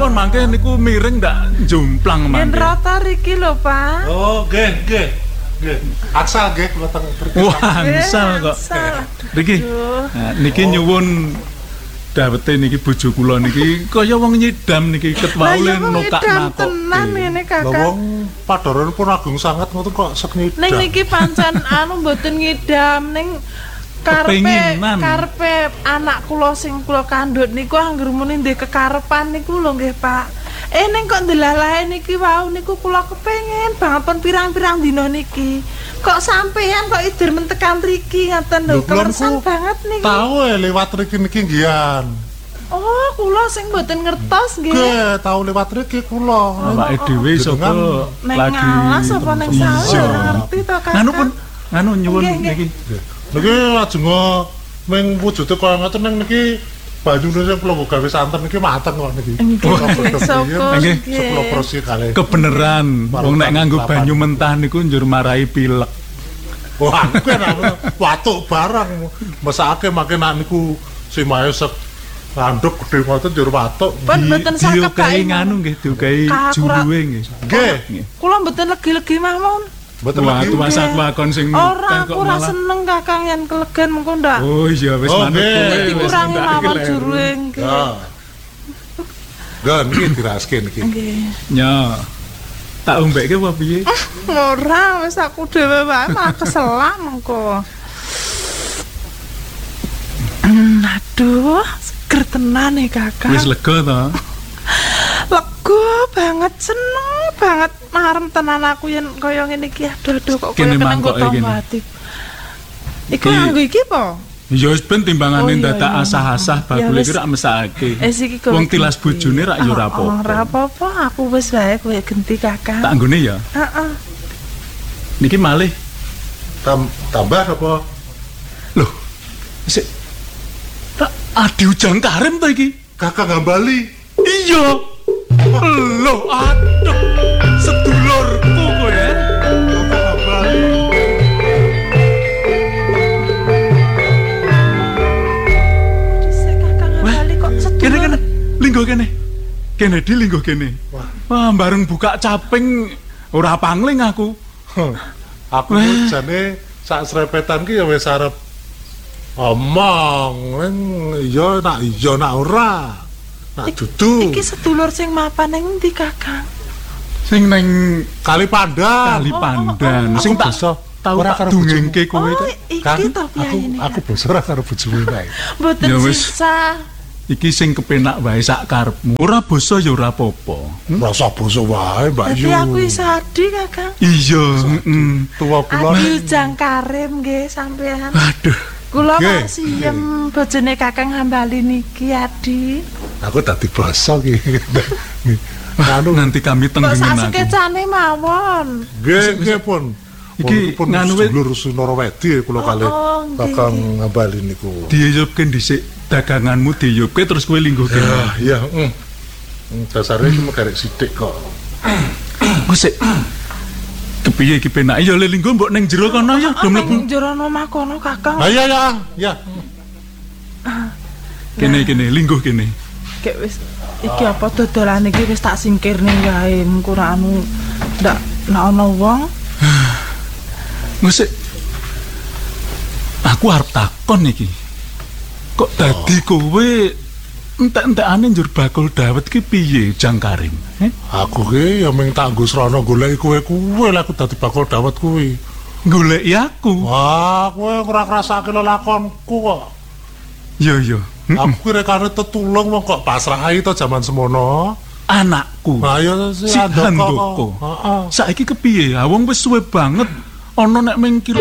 Pripun mangke niku miring ndak jomplang mangke. Yen rotor iki lho, Pak. Oh, nggih. Aksal nggih kula teng mriki. Wah, angsal kok. Niki. Nah, niki nyuwun dawete niki bojo kula niki kaya wong nyidam niki ketwaule nokak makok. Tenan ngene, Lah Kakang. wong padharanipun agung sanget ngoten kok seknidam. Ning niki pancen mboten ngidam ning Kepenginan. karepe anak kula sing kula kandhut niku anggere muni ndek kekarepan niku lho nggih, Pak. Ning kok ndelalahe niki wau niku kula kepengin banget pun pirang-pirang dina niki. Kok sampean kok idir mentekan mriki ngoten lho, kemersan banget niki. Tahu lewat mriki niki ngian. Oh, kula sing mboten ngertos nggih. Nggih, tahu lewat mriki kula. Awake dhewe sapa Ning lagi ngalas apa ning sawah Iya. ora ngerti to, Kakang. Nganu pun nyuwun Nggih, niki. Niki lajeng ming wujude kaya ngoten ning niki banyune sing kula gawe santen niki mateng kok niki. Nggih, syukur Nggih. Sepuluh nggih. porsi kalih. Kebeneran wong nek nganggo banyu mentah niku njur marai pilek. Wah, aku kan watuk barang. Mesake makin niku si mayos randuk gede ngoten njur watuk. Pun mboten saged Diukai nganu nggih, diukai juluwe nggih. Nggih, Kula mboten legi-legi mawon. mboten Wah, lagi. tuwasak wakon sing Ora, kok aku ora malah. seneng Kakang yen kelegen mengko ndak. Oh iya wis Oh, manut nggih. kowe. Dadi wis kurangi ndak mawon iki lho. juruwe nggih. Ya. Gan iki diraske niki. Nggih. Nya. Tak ombekke apa piye? Ora, wis aku dhewe wae malah keselan mengko. Aduh, seger tenan nih Kakang. Wis lega to? Lega banget, seneng banget marem tenan aku yen kaya ngene iki. Aduh kok kaya Kene kenang mangkoke kok kene. ati. Iku Iki- nganggo iki apa? Ya wis ben timbangane Oh, iya, dadak iya. asah-asah Ya bakule wis. iki rak mesake. Iki kowe Wong tilas genti. bojone rak ya ora Oh, ora apa-apa. apa-apa, aku wis wae kowe genti Kakang. Tak nggone ya. Heeh. Niki malih. Tambah apa? Loh. Sik. Tak adi ujang karim to iki. Kakak ngambali. Iya. Loh, aduh. Sedulurku kowe ya. Kakak ngambali. Dhisik Kakang bali kok Kene sedulur. kene. Linggo kene. Kene di linggo kene. Wah. Wah, bareng buka caping ora pangling aku. Aku jane sak srepetan ki ya wis arep omong, ning iya nak ora. Nak dudu. Iki sedulur sing mapan ning ndi Kakang? Sing neng Kali Pandan. Kali Pandan. Sing tak Basa tau ora tak karo dungengke kowe Oh, to. iki to piyayine. aku basa ora karo bojomu kae. Mboten Ya wis. sisa. Iki sing kepenak wae sak karepmu. Ora basa ya ora apa-apa. Rasa basa wae, Mbak Dadi Yu. aku iso adi Kakang. Iya, heeh. Tua kula Adi Ujang Karim nggih sampean. Waduh. Kula Nggih. kok siyem bojone Kakang Hambali niki Adi. aku dadi basa ki. Anu nanti kami Kok tenggengen sak aku. sekecane mawon. Nggih pun. Iki pun nganu wit- sedulur Sunarawedi kula kalih oh, nggih. Kakang ngambali niku. Diyupke dhisik daganganmu diyupke terus kowe linggo kene. Iya, dasarnya cuma karek sithik kok. Wes sik. Kepiye iki penak? Ya le linggo mbok ning jero kono ya do mlebu. Ning jero omah kono Kakang. Ah, ya. Kene linggo kene. Kayak wis iki apa dodolan iki wis tak singkirne wae mengko ora anu ndak ana wong. Wes sik. Aku arep takon iki. Kok dadi kowe entek-entekane njur bakul dawet ki piye Jang Karim? Aku ki ya ming tak nggo srana goleki kowe lek aku dadi bakul dawet kuwi. Goleki aku. Wah, kowe ora ngrasake lelakonku kok. Iya. Aku ki rekane tetulung wong kok pasrahi to jaman semono. Anakku. Lah ya si Si Handoko. Handoko. Heeh. Saiki kepiye? Wong wis suwe banget ana nek ming